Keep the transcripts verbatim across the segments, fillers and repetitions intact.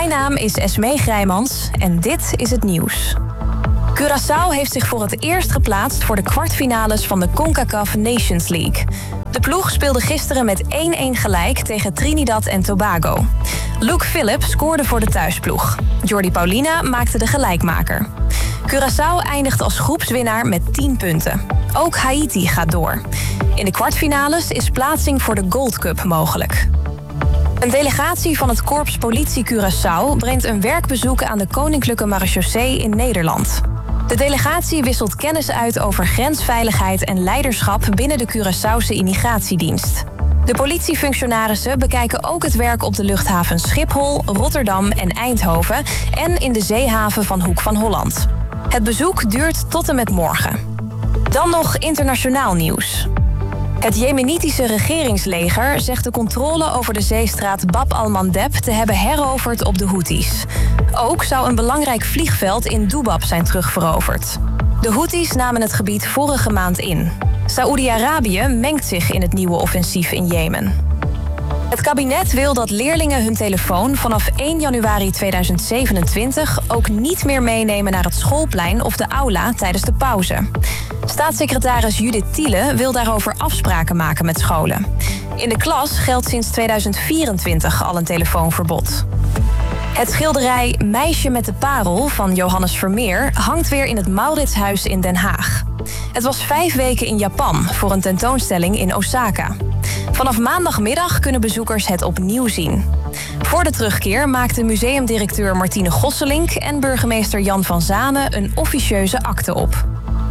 Mijn naam is Esmee Grijmans en dit is het nieuws. Curaçao heeft zich voor het eerst geplaatst voor de kwartfinales van de CONCACAF Nations League. De ploeg speelde gisteren met één-één gelijk tegen Trinidad en Tobago. Luke Phillip scoorde voor de thuisploeg. Jordi Paulina maakte de gelijkmaker. Curaçao eindigt als groepswinnaar met tien punten. Ook Haiti gaat door. In de kwartfinales is plaatsing voor de Gold Cup mogelijk. Een delegatie van het Korps Politie Curaçao brengt een werkbezoek aan de Koninklijke Marechaussee in Nederland. De delegatie wisselt kennis uit over grensveiligheid en leiderschap binnen de Curaçaose immigratiedienst. De politiefunctionarissen bekijken ook het werk op de luchthavens Schiphol, Rotterdam en Eindhoven en in de zeehaven van Hoek van Holland. Het bezoek duurt tot en met morgen. Dan nog internationaal nieuws. Het Jemenitische regeringsleger zegt de controle over de zeestraat Bab al-Mandeb te hebben heroverd op de Houthis. Ook zou een belangrijk vliegveld in Doubab zijn terugveroverd. De Houthis namen het gebied vorige maand in. Saoedi-Arabië mengt zich in het nieuwe offensief in Jemen. Het kabinet wil dat leerlingen hun telefoon vanaf één januari tweeduizend zevenentwintig ook niet meer meenemen naar het schoolplein of de aula tijdens de pauze. Staatssecretaris Judith Thiele wil daarover afspraken maken met scholen. In de klas geldt sinds tweeduizend vierentwintig al een telefoonverbod. Het schilderij Meisje met de Parel van Johannes Vermeer hangt weer in het Mauritshuis in Den Haag. Het was vijf weken in Japan voor een tentoonstelling in Osaka. Vanaf maandagmiddag kunnen bezoekers het opnieuw zien. Voor de terugkeer maakten museumdirecteur Martine Gosselink en burgemeester Jan van Zanen een officieuze akte op.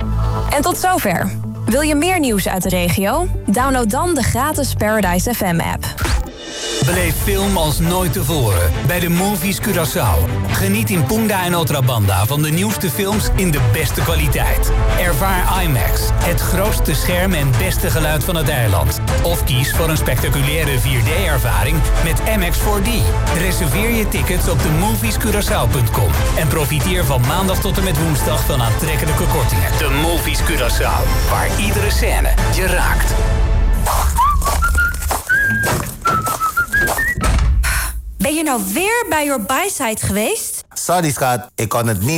En tot zover. Wil je meer nieuws uit de regio? Download dan de gratis Paradise F M-app. Beleef film als nooit tevoren bij de Movies Curaçao. Geniet in Punta en Otra Banda van de nieuwste films in de beste kwaliteit. Ervaar IMAX, het grootste scherm en beste geluid van het eiland. Of kies voor een spectaculaire vier D-ervaring met M X four D. Reserveer je tickets op de movies curaçao punt com en profiteer van maandag tot en met woensdag van aantrekkelijke kortingen. De Movies Curaçao, waar iedere scène je raakt. Ben je nou weer bij Your Buy-site geweest? Sorry schat, ik kon het niet